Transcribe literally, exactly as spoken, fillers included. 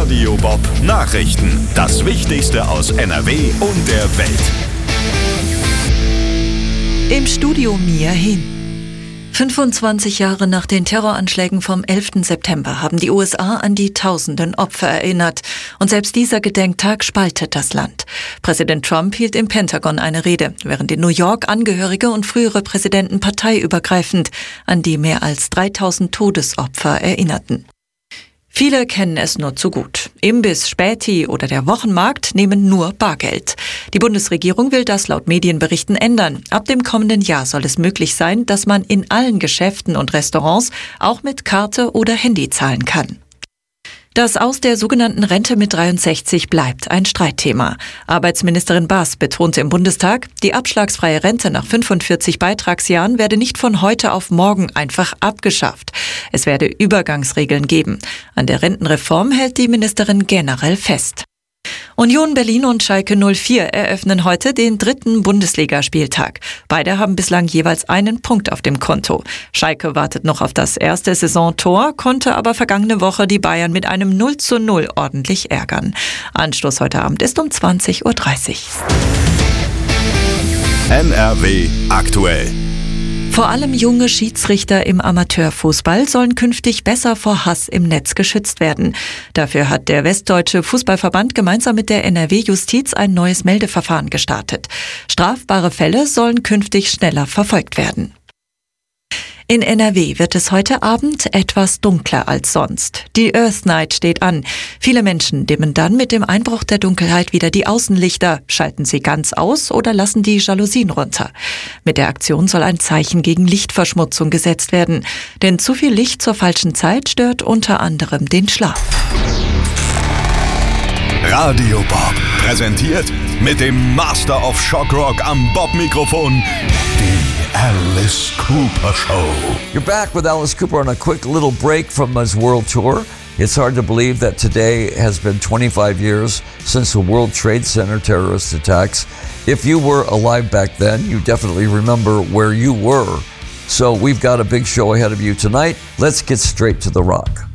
Radio Bob Nachrichten. Das Wichtigste aus N R W und der Welt. Im Studio Mia Hin. fünfundzwanzig Jahre nach den Terroranschlägen vom elften September haben die U S A an die tausenden Opfer erinnert. Und selbst dieser Gedenktag spaltet das Land. Präsident Trump hielt im Pentagon eine Rede, während in New York Angehörige und frühere Präsidenten parteiübergreifend an die mehr als dreitausend Todesopfer erinnerten. Viele kennen es nur zu gut. Imbiss, Späti oder der Wochenmarkt nehmen nur Bargeld. Die Bundesregierung will das laut Medienberichten ändern. Ab dem kommenden Jahr soll es möglich sein, dass man in allen Geschäften und Restaurants auch mit Karte oder Handy zahlen kann. Das Aus der sogenannten Rente mit dreiundsechzig bleibt ein Streitthema. Arbeitsministerin Baas betonte im Bundestag, die abschlagsfreie Rente nach fünfundvierzig Beitragsjahren werde nicht von heute auf morgen einfach abgeschafft. Es werde Übergangsregeln geben. An der Rentenreform hält die Ministerin generell fest. Union Berlin und Schalke null vier eröffnen heute den dritten Bundesligaspieltag. Beide haben bislang jeweils einen Punkt auf dem Konto. Schalke wartet noch auf das erste Saisontor, konnte aber vergangene Woche die Bayern mit einem null zu null ordentlich ärgern. Anstoß heute Abend ist um zwanzig Uhr dreißig. N R W aktuell. Vor allem junge Schiedsrichter im Amateurfußball sollen künftig besser vor Hass im Netz geschützt werden. Dafür hat der Westdeutsche Fußballverband gemeinsam mit der N R W-Justiz ein neues Meldeverfahren gestartet. Strafbare Fälle sollen künftig schneller verfolgt werden. In N R W wird es heute Abend etwas dunkler als sonst. Die Earth Night steht an. Viele Menschen dimmen dann mit dem Einbruch der Dunkelheit wieder die Außenlichter, schalten sie ganz aus oder lassen die Jalousien runter. Mit der Aktion soll ein Zeichen gegen Lichtverschmutzung gesetzt werden. Denn zu viel Licht zur falschen Zeit stört unter anderem den Schlaf. Radio Bob präsentiert mit dem Master of Shock Rock am Bob-Mikrofon die Alice Cooper Show. You're back with Alice Cooper on a quick little break from his world tour. It's hard to believe that today has been twenty-five years since the World Trade Center terrorist attacks. If you were alive back then, you definitely remember where you were. So we've got a big show ahead of you tonight. Let's get straight to the rock.